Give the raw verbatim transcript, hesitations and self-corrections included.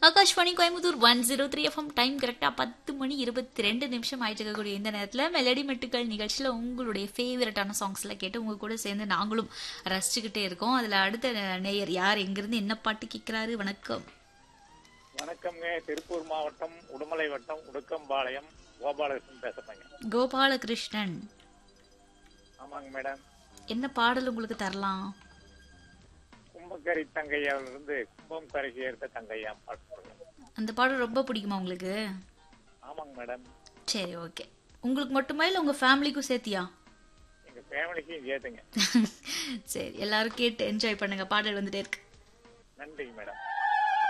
Akashvani Coimbatore one zero three FM time கரெக்டா பத்து மணி இருபத்தி ரெண்டு நிமிஷம் ஆயிட்டு இருக்கக்கூடிய இந்த நேரத்துல மெலடி மெட்டுக்கள் நிகழ்ச்சியில உங்களுடைய ஃபேவரட்டான சாங்ஸ்ல கேட்டு உங்க கூட சேர்ந்து நாங்களும் ரசிச்சுக்கிட்டே இருக்கோம். அதுல அடுத்த நேயர் யார், எங்கிருந்து என்ன பாட்டு கேட்கிறாரு? வணக்கம். வணக்கம்ங்க. திருப்பூர் மாவட்டம் உடுமலை வட்டம் உடுக்கம்பாளையம் கோபாலகிருஷ்ணன் பேசுறேங்க. கோபாலகிருஷ்ணன். ஆமாங்க மேடம். என்ன பாடல் உங்களுக்கு தரலாம்? கும்பக்கரை தங்கையாவில இருந்து கும்பம் கரைக்கு எடுத்த தங்கையா பாட்டு. அந்த பாடல் ரொம்ப பிடிக்குமா உங்களுக்கு? ஆமாங்க மேடம். சரி, ஓகே. உங்களுக்கு மட்டுமா இல்ல உங்க ஃபேமிலிக்கும் சேர்த்தியா? எங்க ஃபேமிலிக்கும் சேர்த்துங்க. சரி, எல்லாரும் கேட்டு என்ஜாய் பண்ணுங்க. பாடல் வந்துட்டே இருக்கு. நன்றிங்க மேடம்.